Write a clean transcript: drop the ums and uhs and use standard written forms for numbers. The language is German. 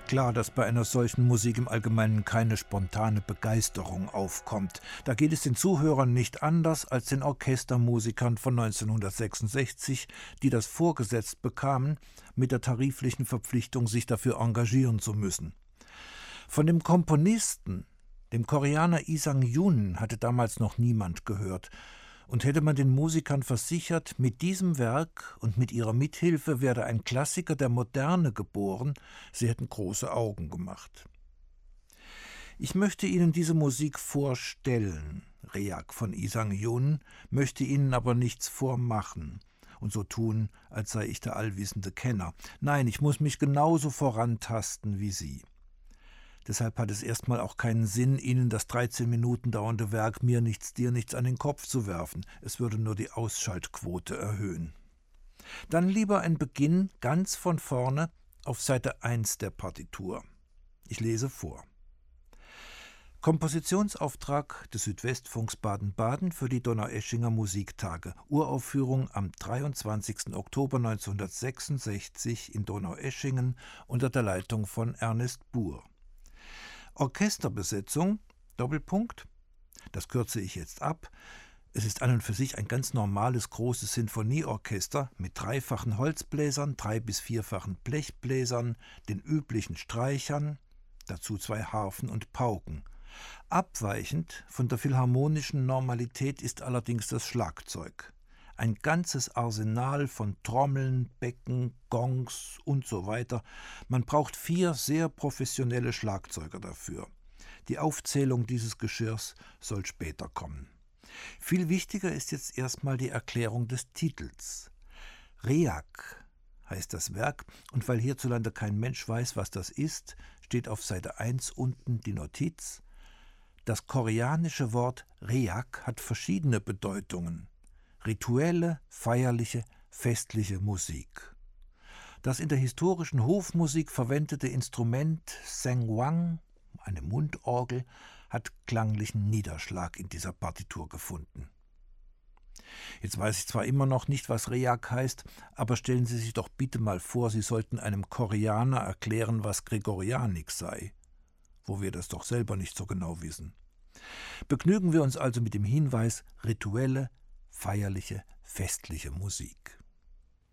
Klar, dass bei einer solchen Musik im Allgemeinen keine spontane Begeisterung aufkommt. Da geht es den Zuhörern nicht anders als den Orchestermusikern von 1966, die das vorgesetzt bekamen, mit der tariflichen Verpflichtung, sich dafür engagieren zu müssen. Von dem Komponisten, dem Koreaner Lee Sang-yoon, hatte damals noch niemand gehört. Und hätte man den Musikern versichert, mit diesem Werk und mit ihrer Mithilfe werde ein Klassiker der Moderne geboren, sie hätten große Augen gemacht. Ich möchte Ihnen diese Musik vorstellen, Reak von Lee Sang-yoon, möchte Ihnen aber nichts vormachen und so tun, als sei ich der allwissende Kenner. Nein, ich muss mich genauso vorantasten wie Sie. Deshalb hat es erstmal auch keinen Sinn, Ihnen das 13 Minuten dauernde Werk Mir nichts, dir nichts an den Kopf zu werfen. Es würde nur die Ausschaltquote erhöhen. Dann lieber ein Beginn ganz von vorne auf Seite 1 der Partitur. Ich lese vor. Kompositionsauftrag des Südwestfunks Baden-Baden für die Donaueschinger Musiktage. Uraufführung am 23. Oktober 1966 in Donaueschingen unter der Leitung von Ernest Buhr. Orchesterbesetzung, Doppelpunkt, das kürze ich jetzt ab. Es ist an und für sich ein ganz normales großes Sinfonieorchester mit dreifachen Holzbläsern, 3- bis 4-fachen Blechbläsern, den üblichen Streichern, dazu 2 Harfen und Pauken. Abweichend von der philharmonischen Normalität ist allerdings das Schlagzeug. Ein ganzes Arsenal von Trommeln, Becken, Gongs und so weiter. Man braucht 4 sehr professionelle Schlagzeuger dafür. Die Aufzählung dieses Geschirrs soll später kommen. Viel wichtiger ist jetzt erstmal die Erklärung des Titels. Reak heißt das Werk, und weil hierzulande kein Mensch weiß, was das ist, steht auf Seite 1 unten die Notiz. Das koreanische Wort Reak hat verschiedene Bedeutungen. Rituelle, feierliche, festliche Musik. Das in der historischen Hofmusik verwendete Instrument Saengwang, eine Mundorgel, hat klanglichen Niederschlag in dieser Partitur gefunden. Jetzt weiß ich zwar immer noch nicht, was Reak heißt, aber stellen Sie sich doch bitte mal vor, Sie sollten einem Koreaner erklären, was Gregorianik sei, wo wir das doch selber nicht so genau wissen. Begnügen wir uns also mit dem Hinweis rituelle, feierliche, festliche Musik.